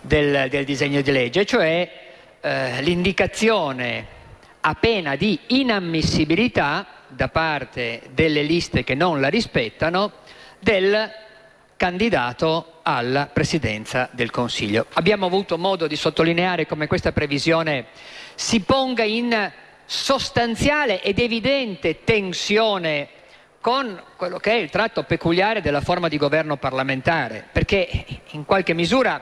del disegno di legge, cioè l'indicazione a pena di inammissibilità da parte delle liste che non la rispettano del candidato alla presidenza del Consiglio. Abbiamo avuto modo di sottolineare come questa previsione si ponga in sostanziale ed evidente tensione con quello che è il tratto peculiare della forma di governo parlamentare, perché in qualche misura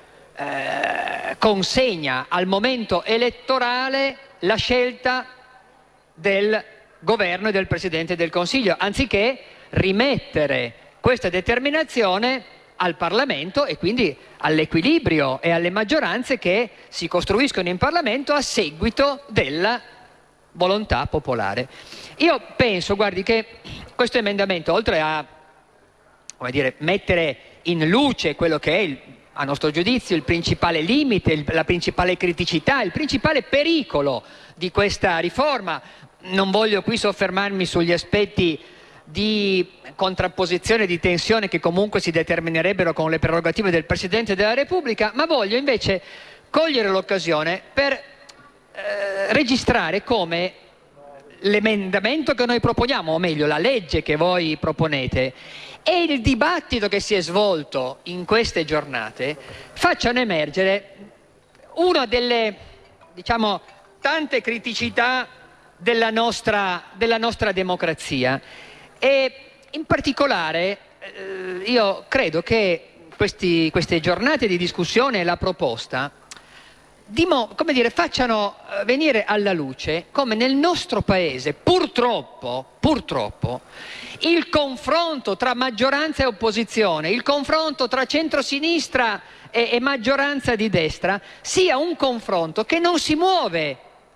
consegna al momento elettorale la scelta del governo e del Presidente del Consiglio, anziché rimettere questa determinazione al Parlamento e quindi all'equilibrio e alle maggioranze che si costruiscono in Parlamento a seguito della volontà popolare. Io penso, guardi, che questo emendamento, oltre a, come dire, mettere in luce quello che è a nostro giudizio il principale limite, la principale criticità, il principale pericolo di questa riforma, non voglio qui soffermarmi sugli aspetti di contrapposizione, di tensione che comunque si determinerebbero con le prerogative del Presidente della Repubblica, ma voglio invece cogliere l'occasione per registrare come l'emendamento che noi proponiamo, o meglio la legge che voi proponete, e il dibattito che si è svolto in queste giornate facciano emergere una delle, diciamo, tante criticità della nostra democrazia. E in particolare io credo che queste giornate di discussione e la proposta come dire, facciano venire alla luce come nel nostro paese purtroppo il confronto tra maggioranza e opposizione, il confronto tra centrosinistra e maggioranza di destra sia un confronto che non si muove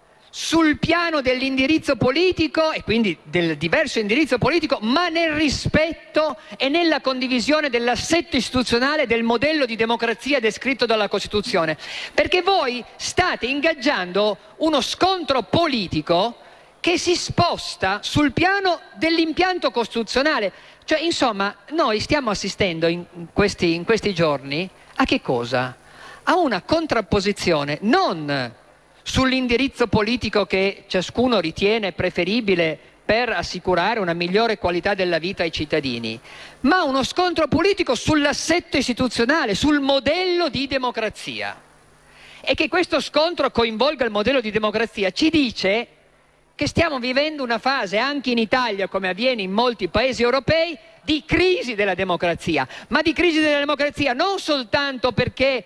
sul piano dell'indirizzo politico e quindi del diverso indirizzo politico, ma nel rispetto e nella condivisione dell'assetto istituzionale del modello di democrazia descritto dalla Costituzione. Perché voi state ingaggiando uno scontro politico che si sposta sul piano dell'impianto costituzionale. Cioè, insomma, noi stiamo assistendo in questi giorni a che cosa? A una contrapposizione non sull'indirizzo politico che ciascuno ritiene preferibile per assicurare una migliore qualità della vita ai cittadini, ma uno scontro politico sull'assetto istituzionale, sul modello di democrazia. E che questo scontro coinvolga il modello di democrazia ci dice che stiamo vivendo una fase, anche in Italia, come avviene in molti paesi europei, di crisi della democrazia, ma di crisi della democrazia non soltanto perché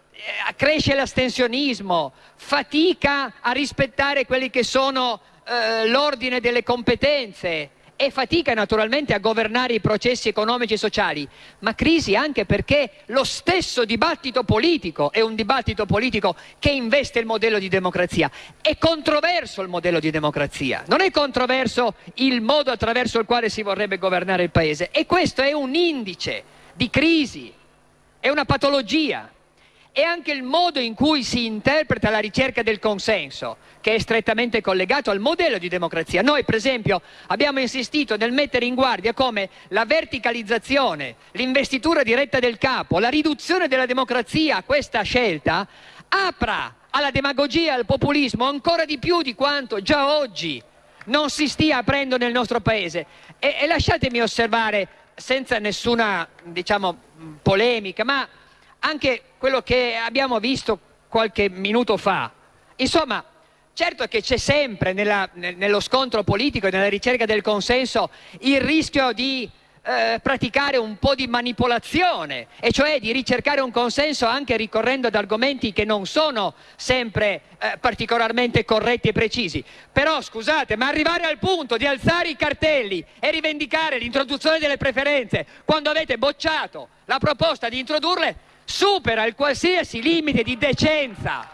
cresce l'astensionismo, fatica a rispettare quelli che sono l'ordine delle competenze e fatica naturalmente a governare i processi economici e sociali, ma crisi anche perché lo stesso dibattito politico è un dibattito politico che investe il modello di democrazia. È controverso il modello di democrazia, non è controverso il modo attraverso il quale si vorrebbe governare il Paese, e questo è un indice di crisi, è una patologia. E anche il modo in cui si interpreta la ricerca del consenso, che è strettamente collegato al modello di democrazia. Noi, per esempio, abbiamo insistito nel mettere in guardia come la verticalizzazione, l'investitura diretta del capo, la riduzione della democrazia a questa scelta apra alla demagogia e al populismo ancora di più di quanto già oggi non si stia aprendo nel nostro Paese. E lasciatemi osservare, senza nessuna, diciamo, polemica, ma anche quello che abbiamo visto qualche minuto fa. Insomma, certo che c'è sempre nello scontro politico e nella ricerca del consenso il rischio di praticare un po' di manipolazione, e cioè di ricercare un consenso anche ricorrendo ad argomenti che non sono sempre particolarmente corretti e precisi. Però scusate, ma arrivare al punto di alzare i cartelli e rivendicare l'introduzione delle preferenze quando avete bocciato la proposta di introdurle supera il qualsiasi limite di decenza,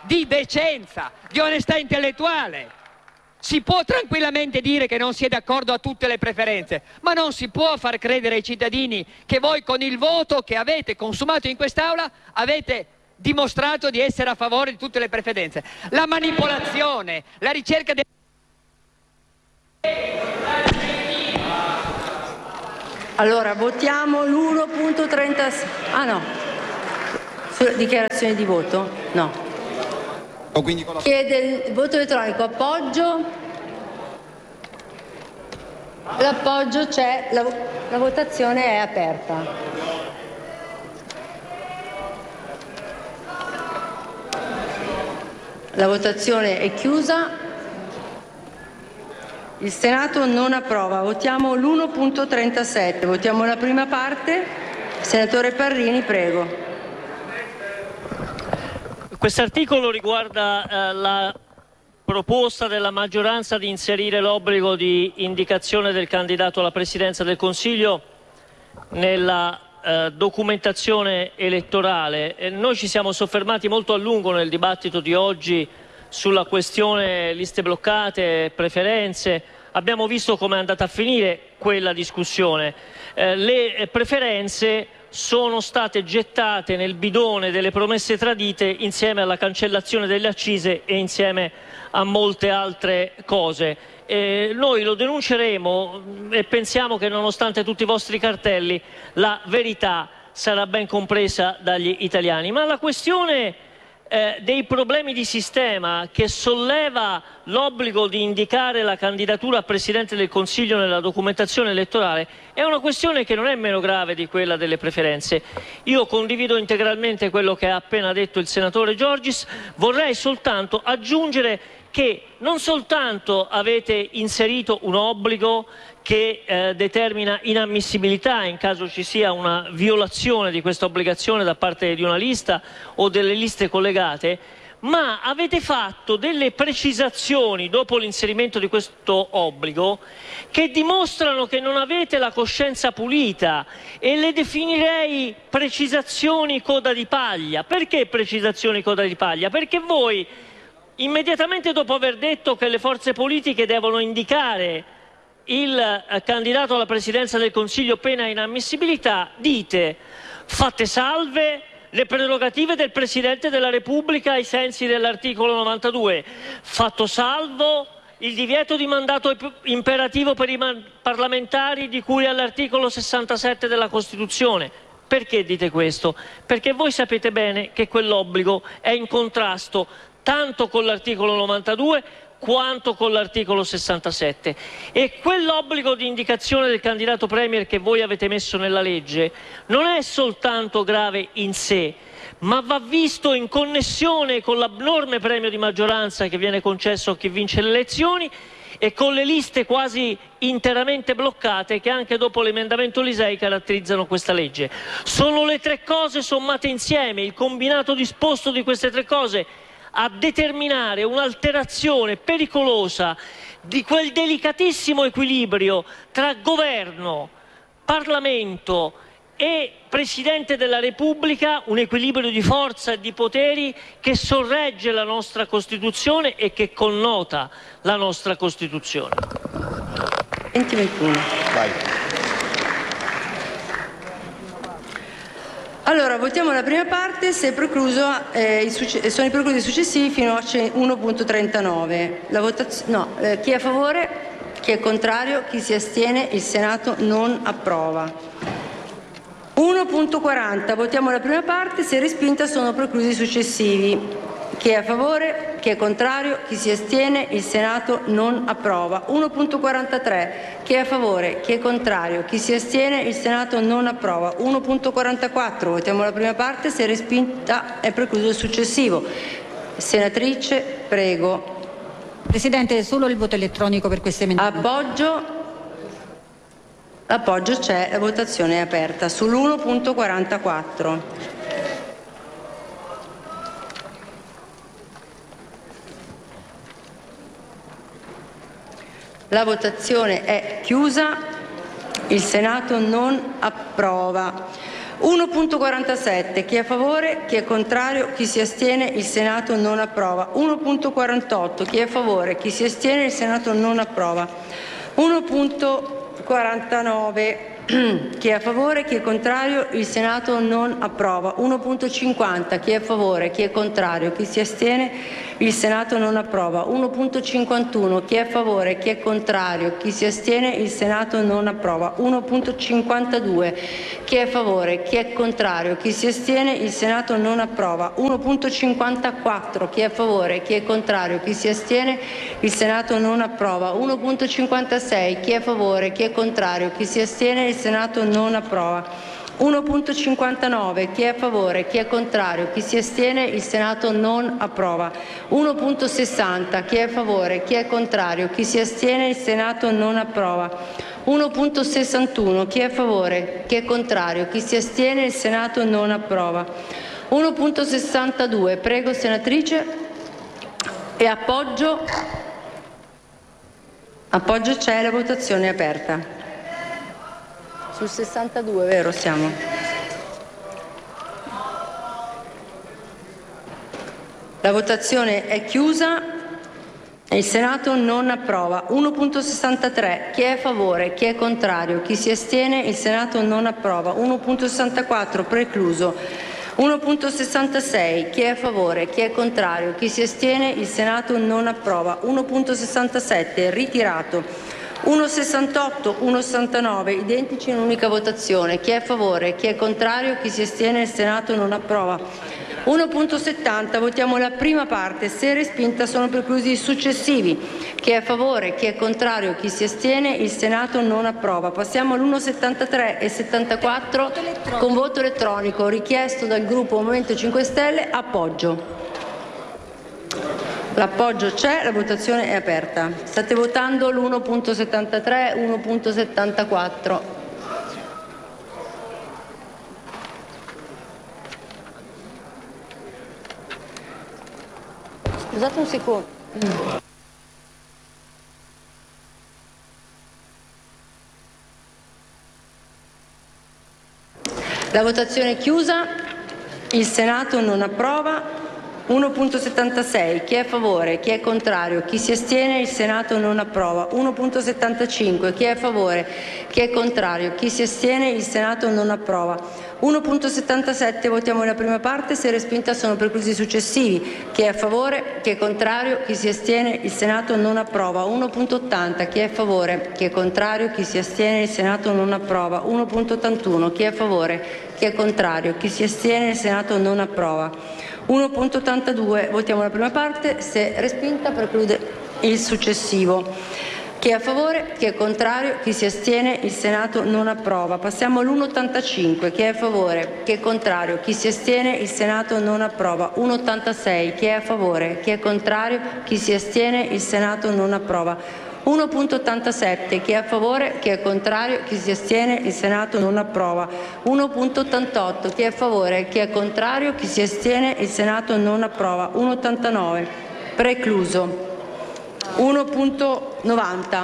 di onestà intellettuale. Si può tranquillamente dire che non si è d'accordo a tutte le preferenze, ma non si può far credere ai cittadini che voi con il voto che avete consumato in quest'Aula avete dimostrato di essere a favore di tutte le preferenze. La manipolazione, la ricerca del... Allora, votiamo l'1.36. Ah no. Dichiarazioni di voto? No. Chiede il voto elettronico. Appoggio? L'appoggio c'è, la votazione è aperta. La votazione è chiusa. Il Senato non approva. Votiamo l'1.37. Votiamo la prima parte. Senatore Parrini, prego. Quest'articolo riguarda la proposta della maggioranza di inserire l'obbligo di indicazione del candidato alla Presidenza del Consiglio nella documentazione elettorale. Noi ci siamo soffermati molto a lungo nel dibattito di oggi sulla questione liste bloccate, preferenze. Abbiamo visto come è andata a finire quella discussione. Le preferenze sono state gettate nel bidone delle promesse tradite insieme alla cancellazione delle accise e insieme a molte altre cose. Noi lo denunceremo e pensiamo che nonostante tutti i vostri cartelli la verità sarà ben compresa dagli italiani. Ma la questione dei problemi di sistema che solleva l'obbligo di indicare la candidatura a Presidente del Consiglio nella documentazione elettorale è una questione che non è meno grave di quella delle preferenze. Io condivido integralmente quello che ha appena detto il senatore Giorgis, vorrei soltanto aggiungere che non soltanto avete inserito un obbligo che determina inammissibilità in caso ci sia una violazione di questa obbligazione da parte di una lista o delle liste collegate, ma avete fatto delle precisazioni dopo l'inserimento di questo obbligo che dimostrano che non avete la coscienza pulita, e le definirei precisazioni coda di paglia. Perché precisazioni coda di paglia? Perché voi, immediatamente dopo aver detto che le forze politiche devono indicare il candidato alla Presidenza del Consiglio pena inammissibilità, dite: fatte salve le prerogative del Presidente della Repubblica ai sensi dell'articolo 92, fatto salvo il divieto di mandato imperativo per i parlamentari di cui all'articolo 67 della Costituzione. Perché dite questo? Perché voi sapete bene che quell'obbligo è in contrasto tanto con l'articolo 92 quanto con l'articolo 67, e quell'obbligo di indicazione del candidato premier che voi avete messo nella legge non è soltanto grave in sé, ma va visto in connessione con l'abnorme premio di maggioranza che viene concesso a chi vince le elezioni e con le liste quasi interamente bloccate che anche dopo l'emendamento Lisei caratterizzano questa legge. Sono le tre cose sommate insieme, il combinato disposto di queste tre cose, a determinare un'alterazione pericolosa di quel delicatissimo equilibrio tra governo, Parlamento e Presidente della Repubblica, un equilibrio di forza e di poteri che sorregge la nostra Costituzione e che connota la nostra Costituzione. 2021. Vai. Allora, votiamo la prima parte, se è precluso, sono i preclusi successivi fino a 1.39. Chi è a favore? Chi è contrario? Chi si astiene? Il Senato non approva. 1.40, votiamo la prima parte, se respinta sono preclusi successivi. Chi è a favore? Chi è contrario? Chi si astiene? Il Senato non approva. 1.43. Chi è a favore? Chi è contrario? Chi si astiene? Il Senato non approva. 1.44. Votiamo la prima parte, se respinta è precluso il successivo. Senatrice, prego. Presidente, solo il voto elettronico per questo emendamento. L'appoggio c'è, la votazione è aperta sull'1.44. La votazione è chiusa, il Senato non approva. 1.47, chi è a favore, chi è contrario, chi si astiene, il Senato non approva. 1.48, chi è a favore, chi si astiene, il Senato non approva. 1.49, Chi è a favore? Chi è contrario? Il Senato non approva. 1.50. Chi è a favore? Chi è contrario? Chi si astiene? Il Senato non approva. 1.51. Chi è a favore? Chi è contrario? Chi si astiene? Il Senato non approva. 1.52. Chi è a favore? Chi è contrario? Chi si astiene? Il Senato non approva. 1.54. Chi è a favore? Chi è contrario? Chi si astiene? Il Senato non approva. 1.56. Chi è a favore? Chi è contrario? Chi si astiene? Il Senato non approva. 1.59. Chi è a favore? Chi è contrario? Chi si astiene? Il Senato non approva. 1.60. Chi è a favore? Chi è contrario? Chi si astiene? Il Senato non approva. 1.61. Chi è a favore? Chi è contrario? Chi si astiene? Il Senato non approva. 1.62. Prego, senatrice. E appoggio. Appoggio c'è, la votazione è aperta. Sul 62, vero siamo? La votazione è chiusa e il Senato non approva. 1.63. Chi è a favore? Chi è contrario? Chi si astiene? Il Senato non approva. 1.64. Precluso. 1.66. Chi è a favore? Chi è contrario? Chi si astiene? Il Senato non approva. 1.67. Ritirato. 1.68, 1.69, identici in unica votazione. Chi è a favore? Chi è contrario? Chi si astiene? Il Senato non approva. 1.70, votiamo la prima parte. Se respinta sono preclusi i successivi. Chi è a favore? Chi è contrario? Chi si astiene? Il Senato non approva. Passiamo all'1.73 e 74 con voto elettronico richiesto dal gruppo Movimento 5 Stelle. Appoggio. L'appoggio c'è, la votazione è aperta. State votando l'1.73, 1.74. Scusate un secondo. La votazione è chiusa, il Senato non approva. 1.76. Chi è a favore? Chi è contrario? Chi si astiene? Il Senato non approva. 1.75. Chi è a favore? Chi è contrario? Chi si astiene? Il Senato non approva. 1.77. Votiamo la prima parte. Se respinta sono preclusi i successivi. Chi è a favore? Chi è contrario? Chi si astiene? Il Senato non approva. 1.80. Chi è a favore? Chi è contrario? Chi si astiene? Il Senato non approva. 1.81. Chi è a favore? Chi è contrario? Chi si astiene? Il Senato non approva. 1.82, votiamo la prima parte, se respinta preclude il successivo. Chi è a favore? Chi è contrario? Chi si astiene? Il Senato non approva. Passiamo all'1.85, chi è a favore? Chi è contrario? Chi si astiene? Il Senato non approva. 1.86, chi è a favore? Chi è contrario? Chi si astiene? Il Senato non approva. 1.87. Chi è a favore? Chi è contrario? Chi si astiene? Il Senato non approva. 1.88. Chi è a favore? Chi è contrario? Chi si astiene? Il Senato non approva. 1.89. Precluso. 1.90.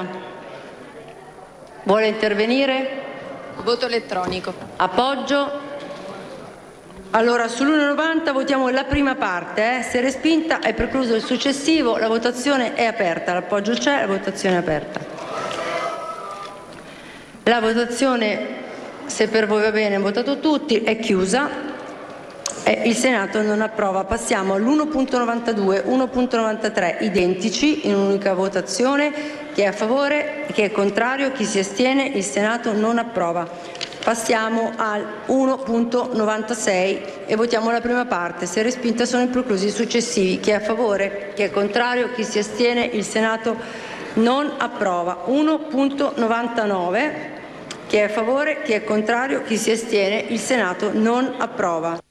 Vuole intervenire? Voto elettronico. Appoggio. Allora, sull'1.90 votiamo la prima parte, se respinta è precluso il successivo, la votazione è aperta, l'appoggio c'è, la votazione è aperta. La votazione, se per voi va bene, votato tutti, è chiusa e il Senato non approva. Passiamo all'1.92, 1.93, identici in un'unica votazione. Chi è a favore? Chi è contrario? Chi si astiene? Il Senato non approva. Passiamo al 1.96 e votiamo la prima parte. Se respinta sono preclusi i successivi. Chi è a favore? Chi è contrario? Chi si astiene? Il Senato non approva. 1.99. Chi è a favore? Chi è contrario? Chi si astiene? Il Senato non approva.